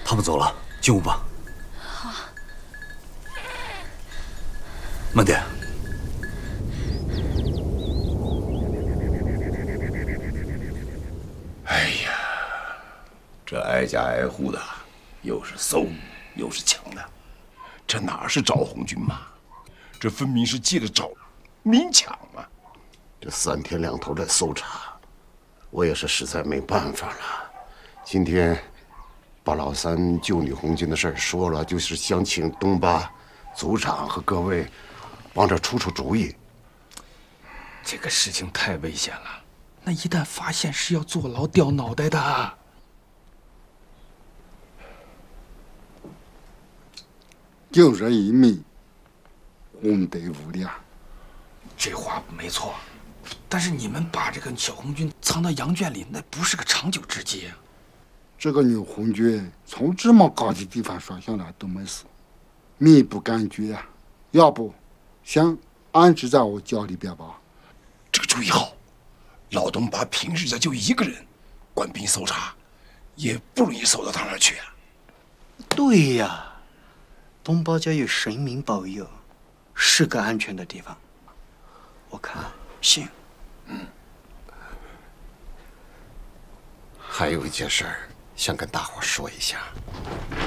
他们走了，进屋吧。 好。 慢点。 哎呀，这挨家挨户的，又是搜，又是抢的，这哪是找红军嘛？这分明是借着找明抢嘛！ 这3天2头在搜查，我也是实在没办法了。今天把老三救女红军的事儿说了，就是想请东巴组长和各位帮着出出主意。 这个事情太危险了，那一旦发现是要坐牢掉脑袋的。 救人一命，功德无量。 这话没错，但是你们把这个小红军藏到羊圈里，那不是个长久之计啊。 这个女红军从这么高的地方摔下来都没死，命不敢绝啊！要不，先安置在我家里边吧。 这个主意好，老东巴平日家就一个人，官兵搜查，也不容易搜到他那儿去啊。 对呀，东巴家有神明保佑，是个安全的地方。我看行。 还有一件事儿，想跟大伙说一下。